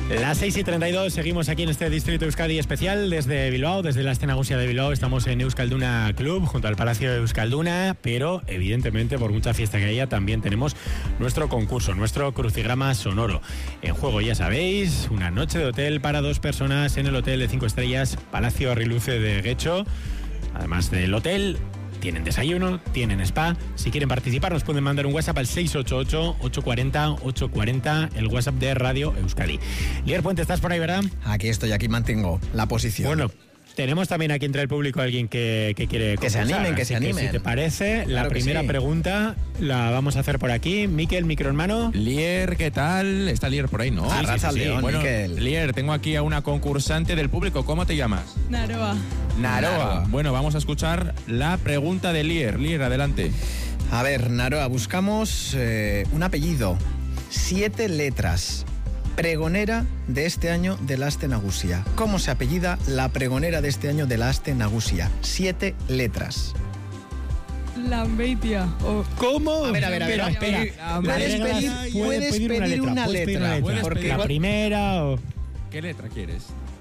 Las 6:32, seguimos aquí en este Distrito Euskadi especial desde Bilbao, desde la Aste Nagusia de Bilbao. Estamos en Euskalduna Club, junto al Palacio de Euskalduna, pero evidentemente por mucha fiesta que haya también tenemos nuestro concurso, nuestro crucigrama sonoro. En juego, ya sabéis, una noche de hotel para 2 personas en el hotel de 5 estrellas Palacio Arriluce de Guecho. Además del hotel, tienen desayuno, tienen spa. Si quieren participar nos pueden mandar un WhatsApp al 688-840-840, el WhatsApp de Radio Euskadi. Lier Puente, ¿estás por ahí, verdad? Aquí estoy, aquí mantengo la posición. Bueno, tenemos también aquí entre el público a alguien que quiere que se animen, que se animen. Si te parece, claro, la primera pregunta la vamos a hacer por aquí. Miquel, micro en mano. Lier, ¿qué tal? Está Lier por ahí, ¿no? Arrachaldeón, Bueno, Miquel. Lier, tengo aquí a una concursante del público. ¿Cómo te llamas? Naroa. Naroa. Bueno, vamos a escuchar la pregunta de Lier. Lier, adelante. A ver, Naroa, buscamos un apellido, 7 letras. Pregonera de este año de la Aste Nagusia. ¿Cómo se apellida la pregonera de este año de la Aste Nagusia? 7 letras. Lambeitia. ¿Cómo? A ver. Espera. Puedes pedir una letra. Porque la primera o... ¿Qué letra quieres?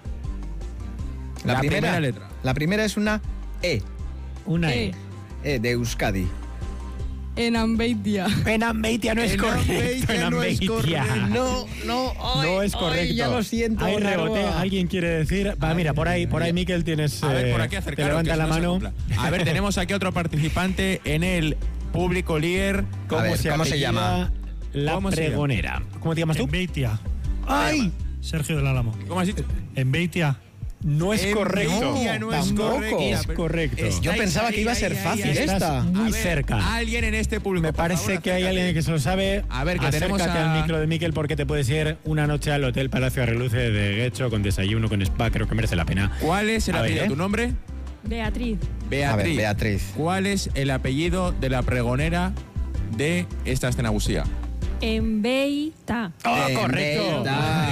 La primera letra. La primera es una E. Una E. E de Euskadi. Enambeitia. Enambeitia no es correcto. Enambeitia. No es correcto. Ya lo siento. Hay rebote. Naroa. ¿Alguien quiere decir? Va, mira, por ahí Miquel tienes... A ver, por aquí te acercaros. levanta que la si no se mano. cumpla. A ver, tenemos aquí otro participante en el público, Lier. ¿Cómo se llama? La ¿Cómo se llama? pregonera. ¿Cómo te llamas tú? Enbeitia. ¡Ay! Sergio del Álamo. ¿Cómo has dicho? Enbeitia. No es correcto. No es tampoco. correcto. Es correcto. Yo pensaba que iba a ser fácil Estás esta. muy A ver, cerca. Alguien en este público. Me por parece favor, que hay acércate. alguien que se lo sabe. A ver, que tenemos Acércate a- al micro de Miquel porque te puedes ir una noche al Hotel Palacio Arriluce de Guecho con desayuno, con spa. Creo que merece la pena. ¿Cuál es el A ver, apellido? ¿Tu nombre? Beatriz. Beatriz. A ver, Beatriz. ¿Cuál es el apellido de la pregonera de esta Aste Nagusia? Enbeita. ¡Oh, correcto!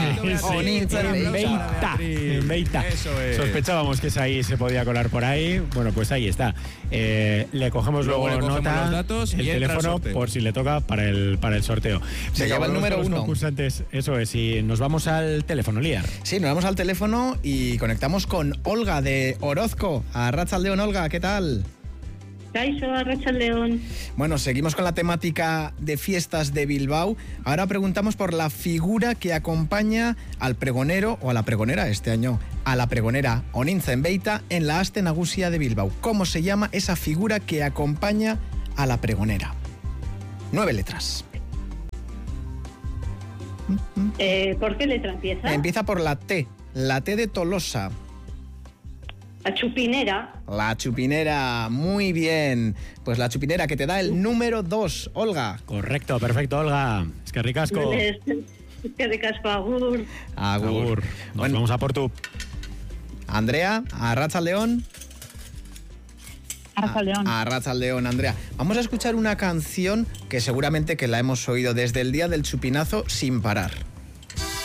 Enbeita. Eso es. Sospechábamos que esa ahí se podía colar por ahí. Bueno, pues ahí está. Le cogemos Luego luego le cogemos nota, los datos el y entra al teléfono sorteo. por si le toca para el sorteo. Se Venga, lleva el volvemos número con los 1. concursantes. Eso es, y nos vamos al teléfono, Liar. Sí, nos vamos al teléfono y conectamos con Olga de Orozco. Arratsaldeon, Olga, ¿qué tal? Kaixo, Arratsaldeon. Bueno, seguimos con la temática de fiestas de Bilbao. Ahora preguntamos por la figura que acompaña al pregonero o a la pregonera este año, a la pregonera Onintza Enbeita en la Aste Nagusia de Bilbao. ¿Cómo se llama esa figura que acompaña a la pregonera? 9 letras. ¿Por qué letra empieza? Empieza por la T de Tolosa. La chupinera. La chupinera, muy bien. Pues la chupinera que te da el número 2, Olga. Correcto, perfecto, Olga. Es que ricasco. Que de casco, agur. Agur. Nos Bueno. vamos a por tu... Andrea, Arratsaldeon. Arratsaldeon. Arratsaldeon, Andrea. Vamos a escuchar una canción que seguramente que la hemos oído desde el día del chupinazo sin parar.